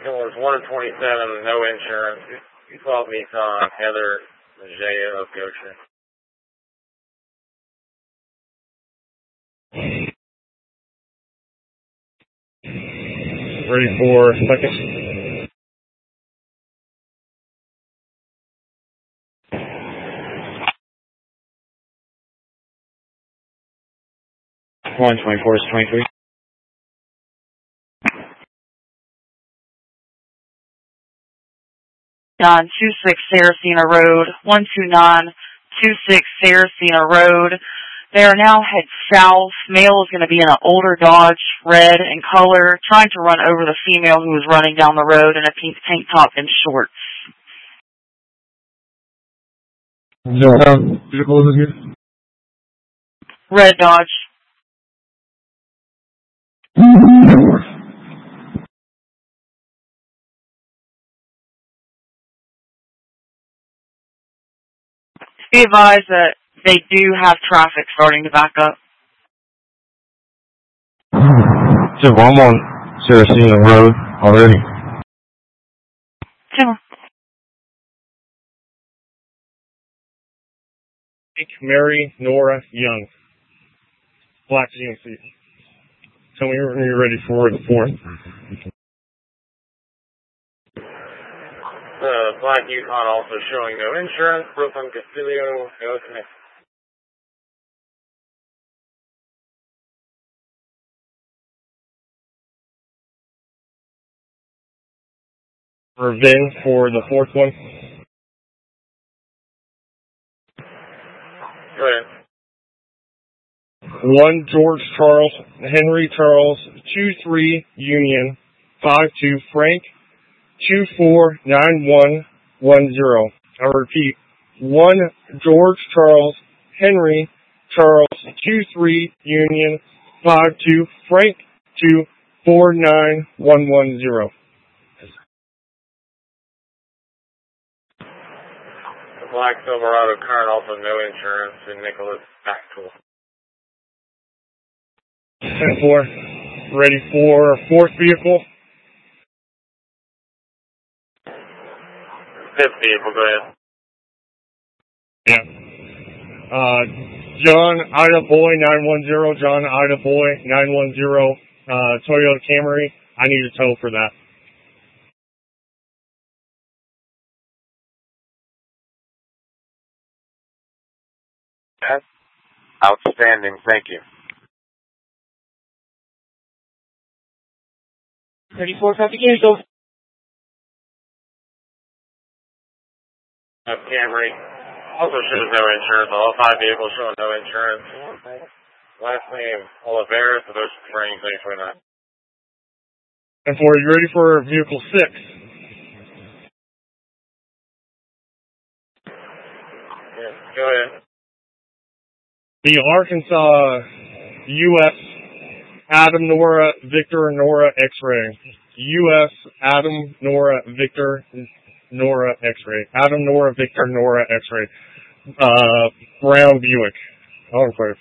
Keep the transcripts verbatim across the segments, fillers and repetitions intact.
It was one twenty-seven, no insurance. You called me on Heather Majea of Goshen. Ready for second. one twenty-four is twenty-three. On two six Saracena Road, one two nine two six Saracena Road. They are now head south. Male is going to be in an older Dodge, red in color, trying to run over the female who is running down the road in a pink tank top and shorts. No, um, vehicle is it here? Red Dodge. Be advised that they do have traffic starting to back up. So I'm on Saracena Road already. Timber. Mary Nora Young. Black G M C. Tell me when you're ready for the fourth. The Black Yukon also showing no insurance. Brooklyn Castillo, okay. For Vin for the fourth one. Go ahead. One George Charles, Henry Charles, two three Union, five two Frank, two four nine one one zero. I repeat, one George Charles, Henry Charles, two three Union, five two Frank, two four nine one one zero. The Black Silverado Current, also no insurance, and Nicholas Baxtool. ten four, ready for fourth vehicle. Fifth vehicle, go ahead. Yeah. Uh, John Ida Boy nine one zero, John Ida Boy nine one zero, uh, Toyota Camry. I need a tow for that. That's outstanding, thank you. thirty-four traffic cancel. Uh, Camry also shows no insurance. All five vehicles showing no insurance. Last name Oliveira, so those Springs, eight twenty-nine. And for you ready for vehicle six? Yeah, go ahead. The Arkansas U S Adam Nora Victor Nora X-ray. U S Adam Nora Victor Nora X-ray. Adam Nora Victor Nora X-ray. Uh, Brown Buick. Enclave.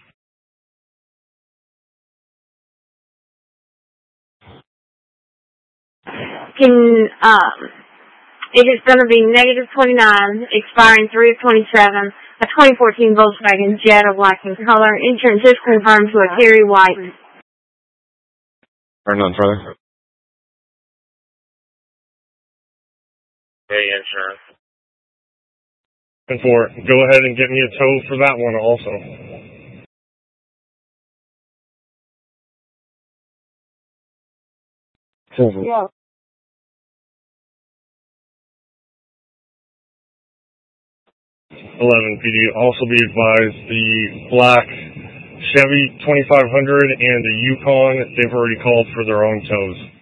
Can, um, it is going to be negative twenty-nine, expiring three of twenty-seven, a twenty fourteen Volkswagen Jetta, black in color. Insurance is confirmed to a Terry White. Or none further. Pay insurance. And for go ahead and get me a tow for that one also. Yeah. eleven P D. Also be advised the black Chevy twenty-five hundred and the Yukon, they've already called for their own tows.